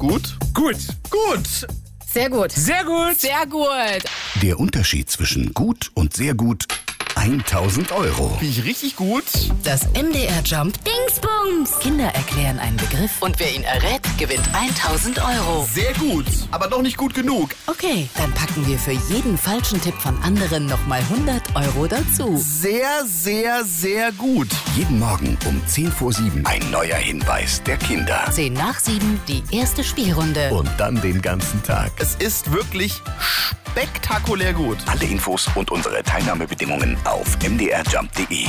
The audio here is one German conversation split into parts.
Gut? Gut. Gut! Sehr gut. Sehr gut. Sehr gut. Der Unterschied zwischen gut und sehr gut: 1.000 Euro. Bin ich richtig gut? Das MDR Jump Dingsbums! Kinder erklären einen Begriff und wer ihn errät, gewinnt 1.000 Euro. Sehr gut, aber noch nicht gut genug. Okay, dann packen wir für jeden falschen Tipp von anderen nochmal 100 Euro dazu. Sehr, sehr, sehr gut. Jeden Morgen um 6:50 ein neuer Hinweis der Kinder. 7:10 die erste Spielrunde. Und dann den ganzen Tag. Es ist wirklich spektakulär gut. Alle Infos und unsere Teilnahmebedingungen auf mdrjump.de.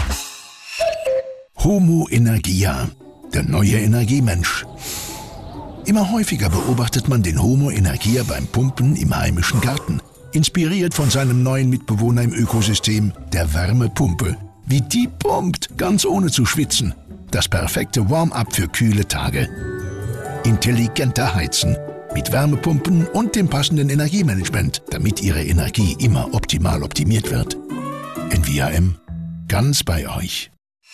Homo Energia, der neue Energiemensch. Immer häufiger beobachtet man den Homo Energia beim Pumpen im heimischen Garten. Inspiriert von seinem neuen Mitbewohner im Ökosystem, der Wärmepumpe. Wie die pumpt, ganz ohne zu schwitzen. Das perfekte Warm-up für kühle Tage. Intelligenter Heizen. Mit Wärmepumpen und dem passenden Energiemanagement, damit Ihre Energie immer optimal optimiert wird. NVAM, ganz bei euch.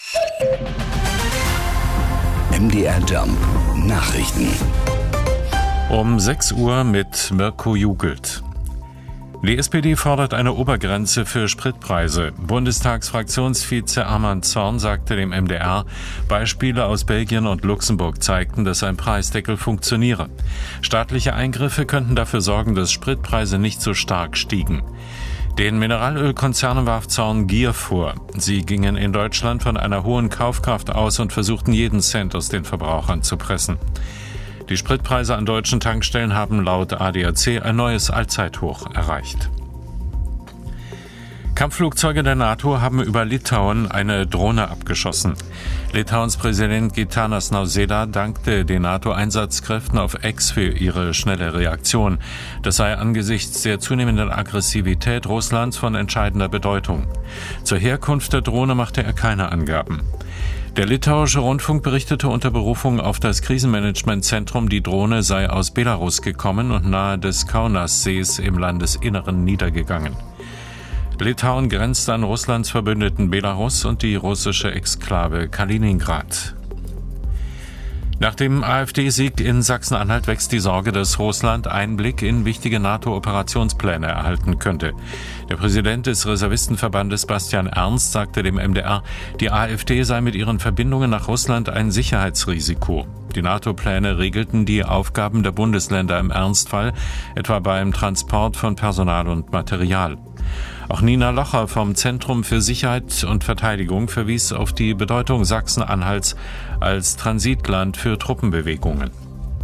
MDR Jump Nachrichten. Um 6 Uhr mit Mirko Jugelt. Die SPD fordert eine Obergrenze für Spritpreise. Bundestagsfraktionsvize Arman Zorn sagte dem MDR, Beispiele aus Belgien und Luxemburg zeigten, dass ein Preisdeckel funktioniere. Staatliche Eingriffe könnten dafür sorgen, dass Spritpreise nicht so stark stiegen. Den Mineralölkonzernen warf Zorn Gier vor. Sie gingen in Deutschland von einer hohen Kaufkraft aus und versuchten jeden Cent aus den Verbrauchern zu pressen. Die Spritpreise an deutschen Tankstellen haben laut ADAC ein neues Allzeithoch erreicht. Kampfflugzeuge der NATO haben über Litauen eine Drohne abgeschossen. Litauens Präsident Gitanas Nausėda dankte den NATO-Einsatzkräften auf X für ihre schnelle Reaktion. Das sei angesichts der zunehmenden Aggressivität Russlands von entscheidender Bedeutung. Zur Herkunft der Drohne machte er keine Angaben. Der litauische Rundfunk berichtete unter Berufung auf das Krisenmanagementzentrum, die Drohne sei aus Belarus gekommen und nahe des Kaunassees im Landesinneren niedergegangen. Litauen grenzt an Russlands Verbündeten Belarus und die russische Exklave Kaliningrad. Nach dem AfD-Sieg in Sachsen-Anhalt wächst die Sorge, dass Russland Einblick in wichtige NATO-Operationspläne erhalten könnte. Der Präsident des Reservistenverbandes Bastian Ernst sagte dem MDR, die AfD sei mit ihren Verbindungen nach Russland ein Sicherheitsrisiko. Die NATO-Pläne regelten die Aufgaben der Bundesländer im Ernstfall, etwa beim Transport von Personal und Material. Auch Nina Locher vom Zentrum für Sicherheit und Verteidigung verwies auf die Bedeutung Sachsen-Anhalts als Transitland für Truppenbewegungen.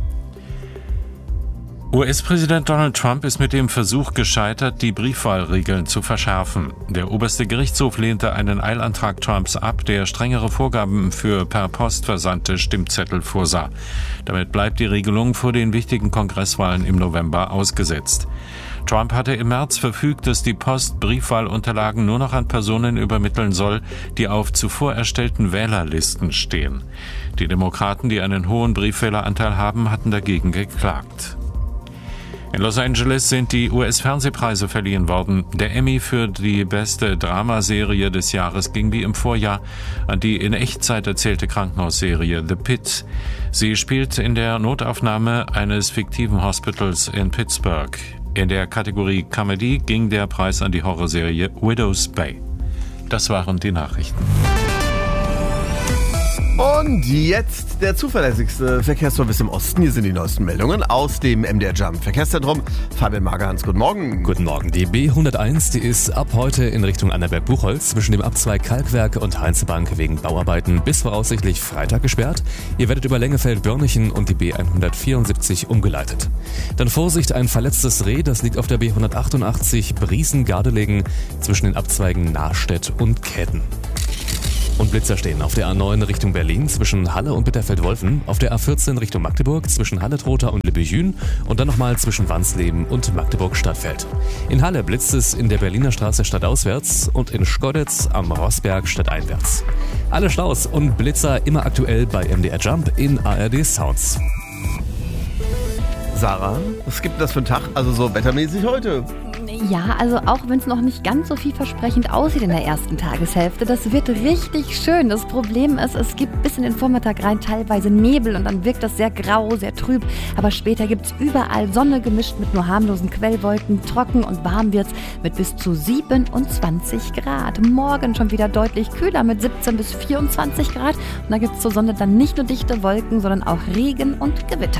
US-Präsident Donald Trump ist mit dem Versuch gescheitert, die Briefwahlregeln zu verschärfen. Der oberste Gerichtshof lehnte einen Eilantrag Trumps ab, der strengere Vorgaben für per Post versandte Stimmzettel vorsah. Damit bleibt die Regelung vor den wichtigen Kongresswahlen im November ausgesetzt. Trump hatte im März verfügt, dass die Post Briefwahlunterlagen nur noch an Personen übermitteln soll, die auf zuvor erstellten Wählerlisten stehen. Die Demokraten, die einen hohen Briefwähleranteil haben, hatten dagegen geklagt. In Los Angeles sind die US-Fernsehpreise verliehen worden. Der Emmy für die beste Dramaserie des Jahres ging wie im Vorjahr an die in Echtzeit erzählte Krankenhausserie The Pit. Sie spielt in der Notaufnahme eines fiktiven Hospitals in Pittsburgh. In der Kategorie Comedy ging der Preis an die Horrorserie Widow's Bay. Das waren die Nachrichten. Und jetzt der zuverlässigste Verkehrsservice im Osten. Hier sind die neuesten Meldungen aus dem MDR Jump Verkehrszentrum. Fabian Magerhans, guten Morgen. Guten Morgen. Die B101, die ist ab heute in Richtung Annaberg-Buchholz zwischen dem Abzweig Kalkwerk und Heinzebank wegen Bauarbeiten bis voraussichtlich Freitag gesperrt. Ihr werdet über Lengefeld-Börnichen und die B174 umgeleitet. Dann Vorsicht, ein verletztes Reh, das liegt auf der B188 Briesen-Gardelegen zwischen den Abzweigen Nahstedt und Käthen. Und Blitzer stehen auf der A9 Richtung Berlin zwischen Halle und Bitterfeld-Wolfen, auf der A14 Richtung Magdeburg zwischen Halle-Trotha und Lebüjün und dann nochmal zwischen Wansleben und Magdeburg-Stadtfeld. In Halle blitzt es in der Berliner Straße stadtauswärts und in Schkoditz am Rossberg stadteinwärts. Alle Staus und Blitzer immer aktuell bei MDR Jump in ARD Sounds. Sarah, was gibt denn das für einen Tag, also so wettermäßig heute? Ja, also auch wenn es noch nicht ganz so vielversprechend aussieht in der ersten Tageshälfte, das wird richtig schön. Das Problem ist, es gibt bis in den Vormittag rein teilweise Nebel und dann wirkt das sehr grau, sehr trüb. Aber später gibt es überall Sonne gemischt mit nur harmlosen Quellwolken. Trocken und warm wird's mit bis zu 27 Grad. Morgen schon wieder deutlich kühler mit 17 bis 24 Grad. Und da gibt es zur Sonne dann nicht nur dichte Wolken, sondern auch Regen und Gewitter.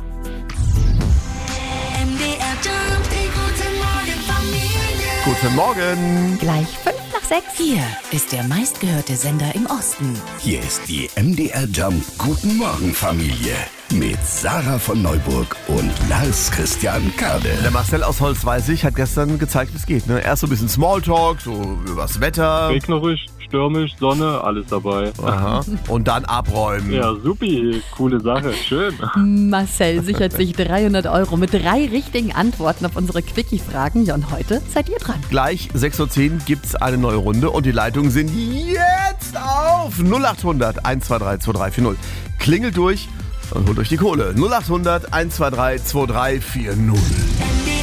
Guten Morgen. Gleich 5 nach 6. Hier ist der meistgehörte Sender im Osten. Hier ist die MDR Jump Guten Morgen Familie mit Sarah von Neuburg und Lars Christian Kade. Der Marcel aus Holzweißig hat gestern gezeigt, wie es geht. Ne? Erst so ein bisschen Smalltalk, so übers Wetter. Regnerisch, stürmisch, Sonne, alles dabei. Aha. Und dann abräumen. Ja, supi, coole Sache, schön. Marcel sichert sich 300 € mit 3 richtigen Antworten auf unsere Quickie-Fragen. Ja, und heute seid ihr dran. Gleich 6.10 Uhr gibt es eine neue Runde und die Leitungen sind jetzt auf 0800 123 2340. Klingelt durch und holt euch die Kohle. 0800 123 2340.